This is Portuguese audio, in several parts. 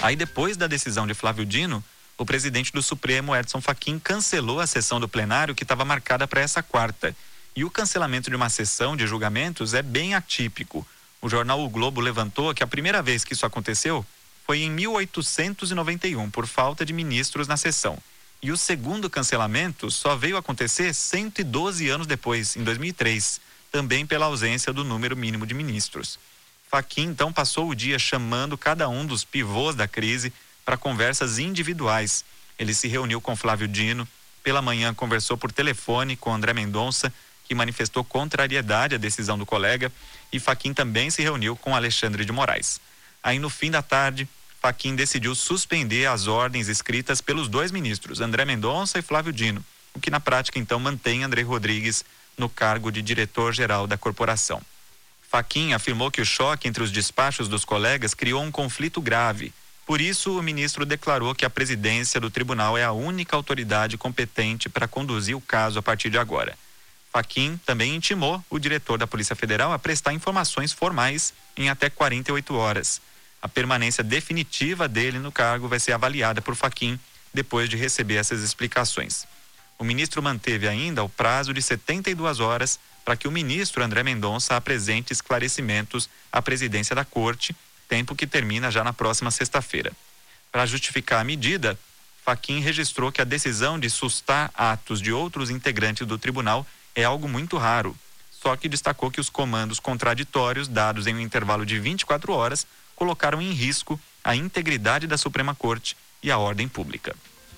Aí, depois da decisão de Flávio Dino, o presidente do Supremo, Edson Fachin, cancelou a sessão do plenário que estava marcada para essa quarta. E o cancelamento de uma sessão de julgamentos é bem atípico. O jornal O Globo levantou que a primeira vez que isso aconteceu foi em 1891, por falta de ministros na sessão. E o segundo cancelamento só veio acontecer 112 anos depois, em 2003, também pela ausência do número mínimo de ministros. Fachin, então, passou o dia chamando cada um dos pivôs da crise para conversas individuais. Ele se reuniu com Flávio Dino, pela manhã conversou por telefone com André Mendonça, que manifestou contrariedade à decisão do colega, e Fachin também se reuniu com Alexandre de Moraes. Aí, no fim da tarde, Fachin decidiu suspender as ordens escritas pelos dois ministros, André Mendonça e Flávio Dino, o que na prática então mantém André Rodrigues no cargo de diretor-geral da corporação. Fachin afirmou que o choque entre os despachos dos colegas criou um conflito grave. Por isso, o ministro declarou que a presidência do tribunal é a única autoridade competente para conduzir o caso a partir de agora. Fachin também intimou o diretor da Polícia Federal a prestar informações formais em até 48 horas. A permanência definitiva dele no cargo vai ser avaliada por Fachin depois de receber essas explicações. O ministro manteve ainda o prazo de 72 horas para que o ministro André Mendonça apresente esclarecimentos à presidência da Corte, tempo que termina já na próxima sexta-feira. Para justificar a medida, Fachin registrou que a decisão de sustar atos de outros integrantes do tribunal é algo muito raro, só que destacou que os comandos contraditórios dados em um intervalo de 24 horas colocaram em risco a integridade da Suprema Corte e a ordem pública.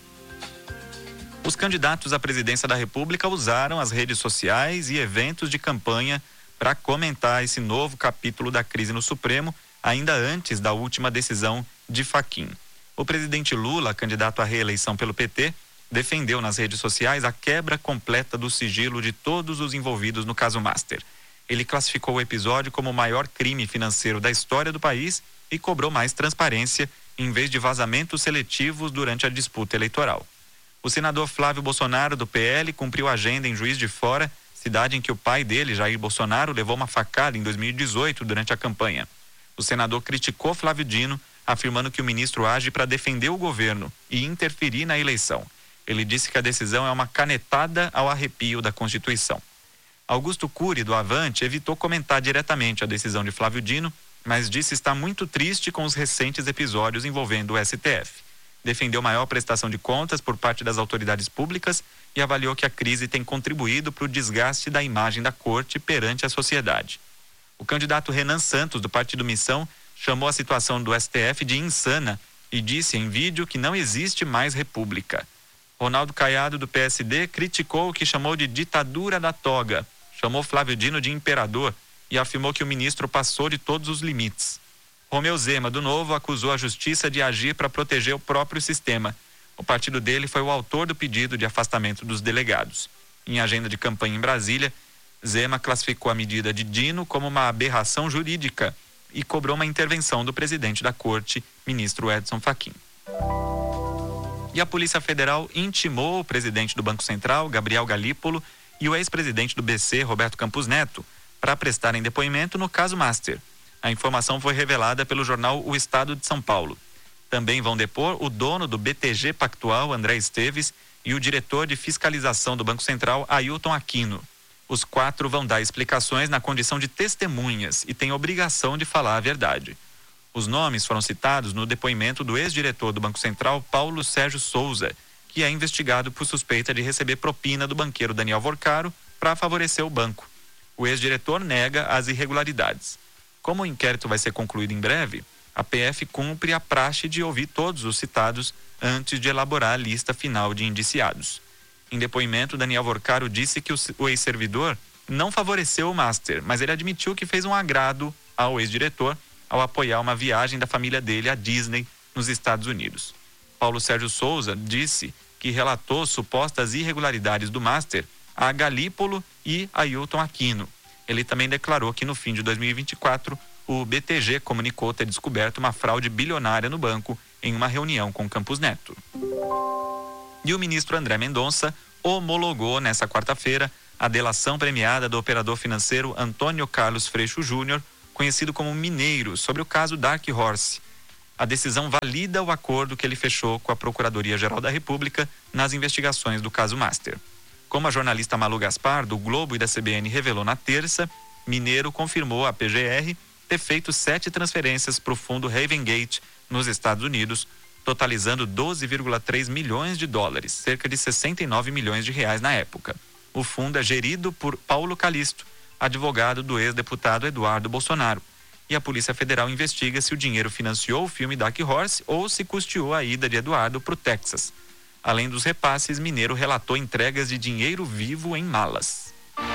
Os candidatos à presidência da República usaram as redes sociais e eventos de campanha para comentar esse novo capítulo da crise no Supremo, ainda antes da última decisão de Fachin. O presidente Lula, candidato à reeleição pelo PT, defendeu nas redes sociais a quebra completa do sigilo de todos os envolvidos no caso Master. Ele classificou o episódio como o maior crime financeiro da história do país e cobrou mais transparência em vez de vazamentos seletivos durante a disputa eleitoral. O senador Flávio Bolsonaro, do PL, cumpriu a agenda em Juiz de Fora, cidade em que o pai dele, Jair Bolsonaro, levou uma facada em 2018 durante a campanha. O senador criticou Flávio Dino, afirmando que o ministro age para defender o governo e interferir na eleição. Ele disse que a decisão é uma canetada ao arrepio da Constituição. Augusto Cury, do Avante, evitou comentar diretamente a decisão de Flávio Dino, mas disse estar muito triste com os recentes episódios envolvendo o STF. Defendeu maior prestação de contas por parte das autoridades públicas e avaliou que a crise tem contribuído para o desgaste da imagem da corte perante a sociedade. O candidato Renan Santos, do Partido Missão, chamou a situação do STF de insana e disse em vídeo que não existe mais república. Ronaldo Caiado, do PSD, criticou o que chamou de ditadura da toga, chamou Flávio Dino de imperador e afirmou que o ministro passou de todos os limites. Romeu Zema, do Novo, acusou a justiça de agir para proteger o próprio sistema. O partido dele foi o autor do pedido de afastamento dos delegados. Em agenda de campanha em Brasília, Zema classificou a medida de Dino como uma aberração jurídica e cobrou uma intervenção do presidente da corte, ministro Edson Fachin. E a Polícia Federal intimou o presidente do Banco Central, Gabriel Galípolo, e o ex-presidente do BC, Roberto Campos Neto, para prestarem depoimento no caso Master. A informação foi revelada pelo jornal O Estado de São Paulo. Também vão depor o dono do BTG Pactual, André Esteves, e o diretor de fiscalização do Banco Central, Ailton Aquino. Os 4 vão dar explicações na condição de testemunhas e têm obrigação de falar a verdade. Os nomes foram citados no depoimento do ex-diretor do Banco Central, Paulo Sérgio Souza, que é investigado por suspeita de receber propina do banqueiro Daniel Vorcaro para favorecer o banco. O ex-diretor nega as irregularidades. Como o inquérito vai ser concluído em breve, a PF cumpre a praxe de ouvir todos os citados antes de elaborar a lista final de indiciados. Em depoimento, Daniel Vorcaro disse que o ex-servidor não favoreceu o Master, mas ele admitiu que fez um agrado ao ex-diretor ao apoiar uma viagem da família dele à Disney, nos Estados Unidos. Paulo Sérgio Souza disse que relatou supostas irregularidades do Master a Galípolo e a Ailton Aquino. Ele também declarou que no fim de 2024, o BTG comunicou ter descoberto uma fraude bilionária no banco em uma reunião com Campos Neto. E o ministro André Mendonça homologou nesta quarta-feira a delação premiada do operador financeiro Antônio Carlos Freixo Júnior, conhecido como Mineiro, sobre o caso Dark Horse. A decisão valida o acordo que ele fechou com a Procuradoria-Geral da República nas investigações do caso Master. Como a jornalista Malu Gaspar, do Globo e da CBN, revelou na terça, Mineiro confirmou à PGR ter feito 7 transferências para o fundo Haven Gate, nos Estados Unidos, totalizando 12,3 milhões de dólares, cerca de 69 milhões de reais na época. O fundo é gerido por Paulo Calisto, advogado do ex-deputado Eduardo Bolsonaro. E a Polícia Federal investiga se o dinheiro financiou o filme Dark Horse ou se custeou a ida de Eduardo para o Texas. Além dos repasses, Mineiro relatou entregas de dinheiro vivo em malas.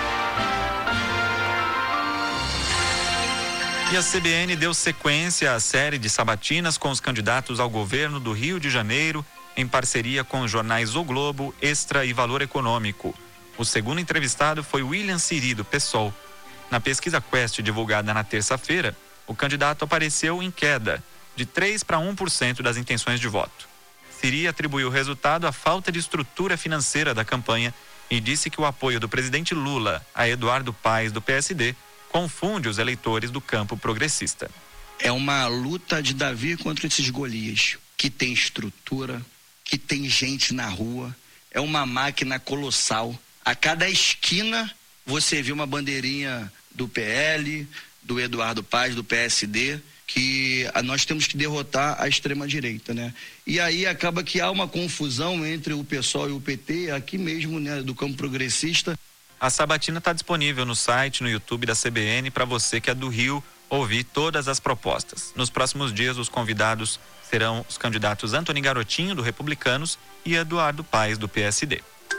E a CBN deu sequência à série de sabatinas com os candidatos ao governo do Rio de Janeiro, em parceria com os jornais O Globo, Extra e Valor Econômico. O segundo entrevistado foi William Siri, do PSOL. Na pesquisa Quest divulgada na terça-feira, o candidato apareceu em queda, de 3% para 1% das intenções de voto. Siri atribuiu o resultado à falta de estrutura financeira da campanha e disse que o apoio do presidente Lula a Eduardo Paes, do PSD, confunde os eleitores do campo progressista. É uma luta de Davi contra esses Golias, que tem estrutura, que tem gente na rua, é uma máquina colossal. A cada esquina você vê uma bandeirinha do PL, do Eduardo Paes, do PSD, que nós temos que derrotar a extrema-direita, né? E aí acaba que há uma confusão entre o PSOL e o PT, aqui mesmo, né, do campo progressista. A sabatina está disponível no site, no YouTube da CBN, para você que é do Rio ouvir todas as propostas. Nos próximos dias, os convidados serão os candidatos Antony Garotinho, do Republicanos, e Eduardo Paes, do PSD.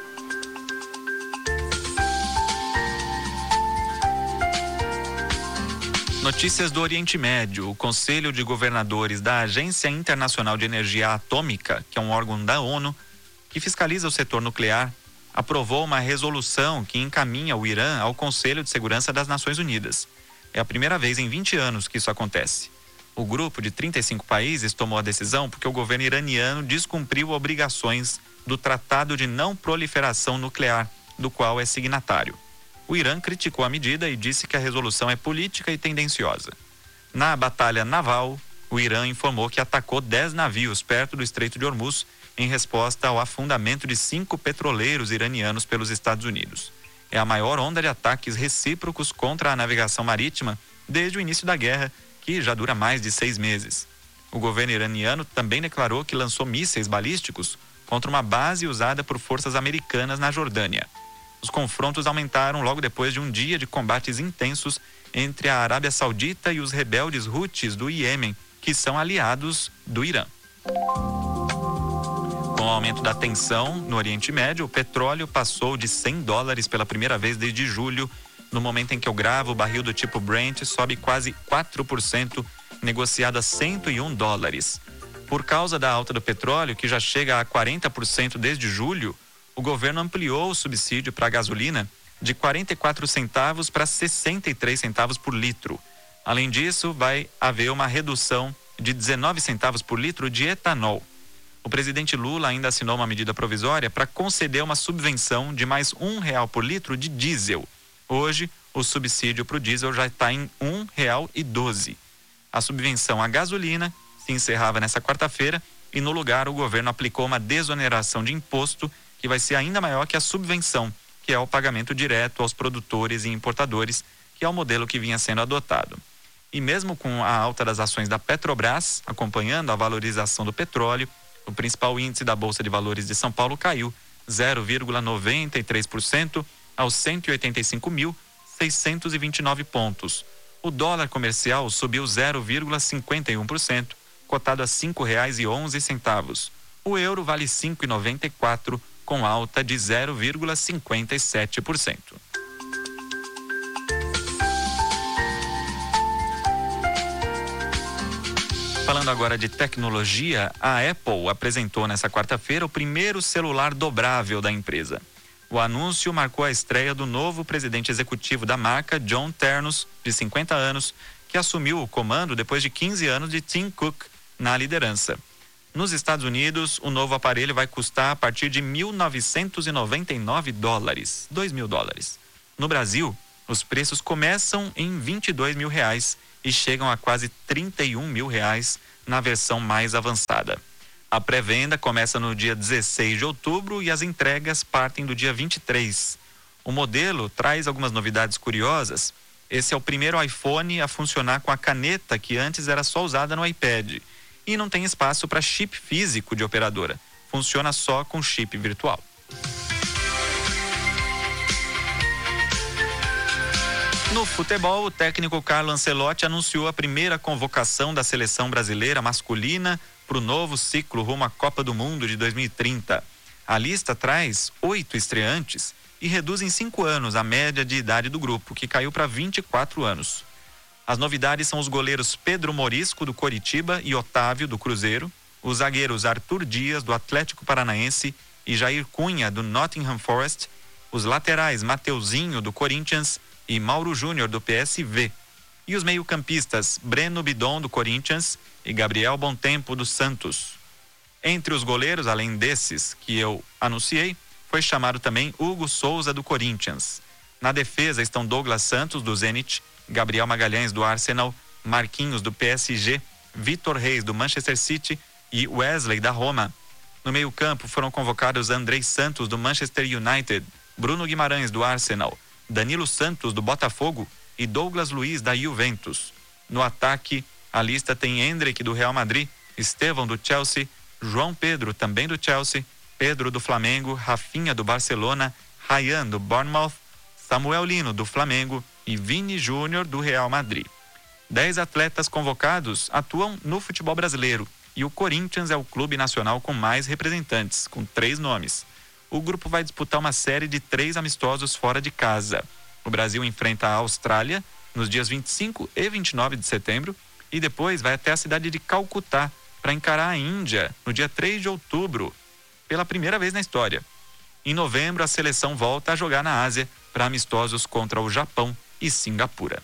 Notícias do Oriente Médio. O Conselho de Governadores da Agência Internacional de Energia Atômica, que é um órgão da ONU, que fiscaliza o setor nuclear, aprovou uma resolução que encaminha o Irã ao Conselho de Segurança das Nações Unidas. É a primeira vez em 20 anos que isso acontece. O grupo de 35 países tomou a decisão porque o governo iraniano descumpriu obrigações do Tratado de Não Proliferação Nuclear, do qual é signatário. O Irã criticou a medida e disse que a resolução é política e tendenciosa. Na batalha naval, o Irã informou que atacou 10 navios perto do Estreito de Hormuz em resposta ao afundamento de 5 petroleiros iranianos pelos Estados Unidos. É a maior onda de ataques recíprocos contra a navegação marítima desde o início da guerra, que já dura mais de 6 meses. O governo iraniano também declarou que lançou mísseis balísticos contra uma base usada por forças americanas na Jordânia. Os confrontos aumentaram logo depois de um dia de combates intensos entre a Arábia Saudita e os rebeldes Houthis do Iêmen, que são aliados do Irã. Com o aumento da tensão no Oriente Médio, o petróleo passou de $100 pela primeira vez desde julho. No momento em que eu gravo, o barril do tipo Brent sobe quase 4%, negociado a $101. Por causa da alta do petróleo, que já chega a 40% desde julho, o governo ampliou o subsídio para a gasolina de 44 centavos para 63 centavos por litro. Além disso, vai haver uma redução de 19 centavos por litro de etanol. O presidente Lula ainda assinou uma medida provisória para conceder uma subvenção de mais R$1 por litro de diesel. Hoje, o subsídio para o diesel já está em R$1,12. A subvenção à gasolina se encerrava nessa quarta-feira e, no lugar, o governo aplicou uma desoneração de imposto que vai ser ainda maior que a subvenção, que é o pagamento direto aos produtores e importadores, que é o modelo que vinha sendo adotado. E mesmo com a alta das ações da Petrobras, acompanhando a valorização do petróleo, o principal índice da Bolsa de Valores de São Paulo caiu 0,93% aos 185.629 pontos. O dólar comercial subiu 0,51%, cotado a R$ 5,11. O euro vale R$ 5,94, com alta de 0,57%. Falando agora de tecnologia, a Apple apresentou nesta quarta-feira o primeiro celular dobrável da empresa. O anúncio marcou a estreia do novo presidente executivo da marca, John Ternus, de 50 anos, que assumiu o comando depois de 15 anos de Tim Cook na liderança. Nos Estados Unidos, o novo aparelho vai custar a partir de $1.999, $2.000. No Brasil, os preços começam em R$22.000 e chegam a quase R$31.000 na versão mais avançada. A pré-venda começa no dia 16 de outubro e as entregas partem do dia 23. O modelo traz algumas novidades curiosas. Esse é o primeiro iPhone a funcionar com a caneta que antes era só usada no iPad. E não tem espaço para chip físico de operadora. Funciona só com chip virtual. No futebol, o técnico Carlo Ancelotti anunciou a primeira convocação da seleção brasileira masculina para o novo ciclo rumo à Copa do Mundo de 2030. A lista traz 8 estreantes e reduz em 5 anos a média de idade do grupo, que caiu para 24 anos. As novidades são os goleiros Pedro Morisco, do Coritiba, e Otávio, do Cruzeiro, os zagueiros Arthur Dias, do Atlético Paranaense, e Jair Cunha, do Nottingham Forest, os laterais Mateuzinho, do Corinthians, e Mauro Júnior, do PSV, e os meio-campistas Breno Bidon, do Corinthians, e Gabriel Bontempo, do Santos. Entre os goleiros, além desses que eu anunciei, foi chamado também Hugo Souza, do Corinthians. Na defesa estão Douglas Santos, do Zenit, Gabriel Magalhães, do Arsenal, Marquinhos, do PSG, Vitor Reis, do Manchester City e Wesley, da Roma. No meio-campo foram convocados Andrei Santos, do Manchester United, Bruno Guimarães, do Arsenal, Danilo Santos, do Botafogo e Douglas Luiz, da Juventus. No ataque, a lista tem Endrick, do Real Madrid, Estevão, do Chelsea, João Pedro, também do Chelsea, Pedro, do Flamengo, Rafinha, do Barcelona, Ryan, do Bournemouth, Samuel Lino, do Flamengo e Vini Júnior, do Real Madrid. 10 atletas convocados atuam no futebol brasileiro e o Corinthians é o clube nacional com mais representantes, com 3 nomes. O grupo vai disputar uma série de 3 amistosos fora de casa. O Brasil enfrenta a Austrália nos dias 25 e 29 de setembro e depois vai até a cidade de Calcutá para encarar a Índia no dia 3 de outubro, pela primeira vez na história. Em novembro, a seleção volta a jogar na Ásia para amistosos contra o Japão e Singapura.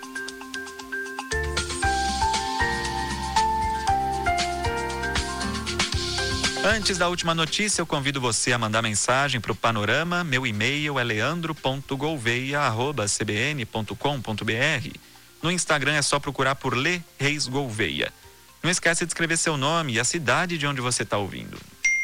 Antes da última notícia, eu convido você a mandar mensagem para o Panorama. Meu e-mail é leandro.gouveia@cbn.com.br. No Instagram é só procurar por Lê Reis Gouveia. Não esquece de escrever seu nome e a cidade de onde você está ouvindo.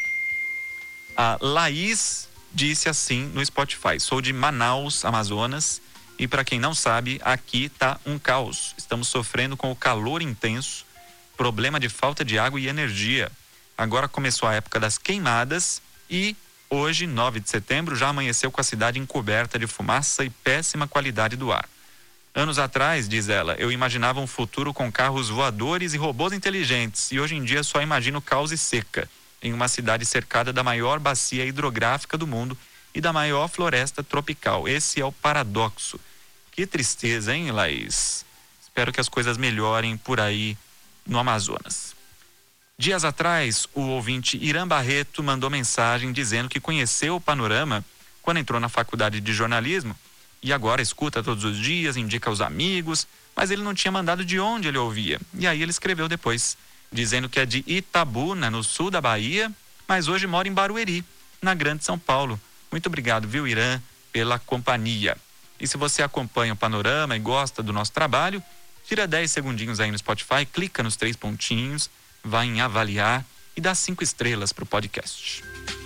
A Laís disse assim no Spotify: sou de Manaus, Amazonas, e para quem não sabe, aqui tá um caos. Estamos sofrendo com o calor intenso, problema de falta de água e energia. Agora começou a época das queimadas e hoje, 9 de setembro, já amanheceu com a cidade encoberta de fumaça e péssima qualidade do ar. Anos atrás, diz ela, eu imaginava um futuro com carros voadores e robôs inteligentes e hoje em dia só imagino caos e seca, em uma cidade cercada da maior bacia hidrográfica do mundo e da maior floresta tropical. Esse é o paradoxo. Que tristeza, hein, Laís? Espero que as coisas melhorem por aí no Amazonas. Dias atrás, o ouvinte Irã Barreto mandou mensagem dizendo que conheceu o Panorama quando entrou na faculdade de jornalismo e agora escuta todos os dias, indica aos amigos, mas ele não tinha mandado de onde ele ouvia. E aí ele escreveu depois, dizendo que é de Itabuna, no sul da Bahia, mas hoje mora em Barueri, na Grande São Paulo. Muito obrigado, viu, Irã, pela companhia. E se você acompanha o Panorama e gosta do nosso trabalho, tira 10 segundinhos aí no Spotify, clica nos 3 pontinhos, vai em avaliar e dá 5 estrelas para o podcast.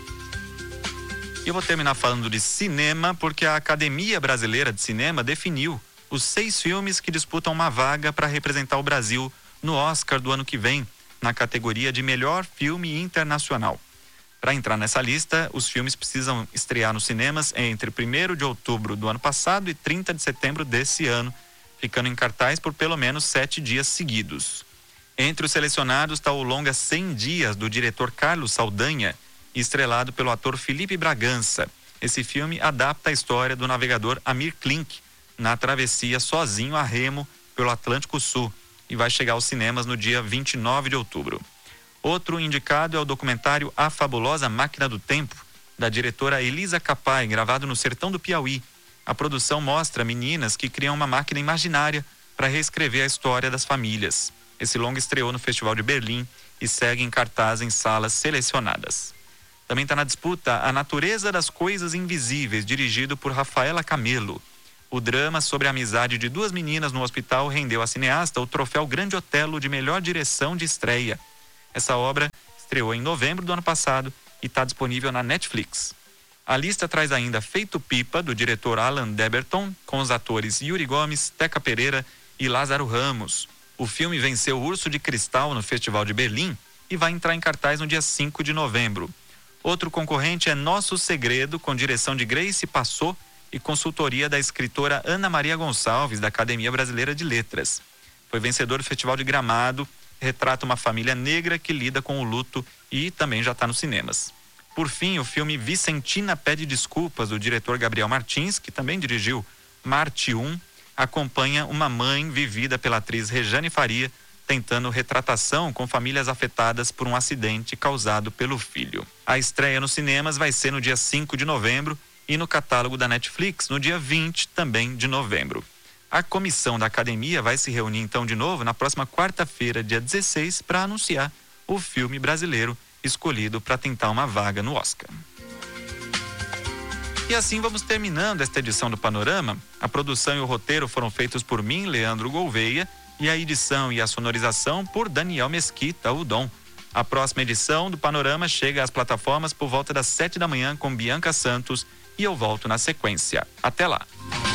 E eu vou terminar falando de cinema, porque a Academia Brasileira de Cinema definiu os 6 filmes que disputam uma vaga para representar o Brasil no Oscar do ano que vem, na categoria de melhor filme internacional. Para entrar nessa lista, os filmes precisam estrear nos cinemas entre 1º de outubro do ano passado e 30 de setembro desse ano, ficando em cartaz por pelo menos 7 dias seguidos. Entre os selecionados está o longa 100 Dias, do diretor Carlos Saldanha, estrelado pelo ator Felipe Bragança. Esse filme adapta a história do navegador Amir Klink na travessia sozinho a remo pelo Atlântico Sul e vai chegar aos cinemas no dia 29 de outubro. Outro indicado é o documentário A Fabulosa Máquina do Tempo, da diretora Elisa Capai, gravado no sertão do Piauí. A produção mostra meninas que criam uma máquina imaginária para reescrever a história das famílias. Esse longa estreou no Festival de Berlim e segue em cartaz em salas selecionadas. Também está na disputa A Natureza das Coisas Invisíveis, dirigido por Rafaela Camelo. O drama sobre a amizade de duas meninas no hospital rendeu à cineasta o troféu Grande Otelo de melhor direção de estreia. Essa obra estreou em novembro do ano passado e está disponível na Netflix. A lista traz ainda Feito Pipa, do diretor Alan Deberton, com os atores Yuri Gomes, Teca Pereira e Lázaro Ramos. O filme venceu o Urso de Cristal no Festival de Berlim e vai entrar em cartaz no dia 5 de novembro. Outro concorrente é Nosso Segredo, com direção de Grace Passot e consultoria da escritora Ana Maria Gonçalves, da Academia Brasileira de Letras. Foi vencedor do Festival de Gramado, retrata uma família negra que lida com o luto e também já está nos cinemas. Por fim, o filme Vicentina Pede Desculpas, do diretor Gabriel Martins, que também dirigiu Marte 1, acompanha uma mãe vivida pela atriz Rejane Faria, tentando retratação com famílias afetadas por um acidente causado pelo filho. A estreia nos cinemas vai ser no dia 5 de novembro e no catálogo da Netflix no dia 20 também de novembro. A comissão da academia vai se reunir então de novo na próxima quarta-feira, dia 16, para anunciar o filme brasileiro escolhido para tentar uma vaga no Oscar. E assim vamos terminando esta edição do Panorama. A produção e o roteiro foram feitos por mim, Leandro Gouveia, e a edição e a sonorização por Daniel Mesquita, o Dom. A próxima edição do Panorama chega às plataformas por volta das 7 da manhã com Bianca Santos e eu volto na sequência. Até lá!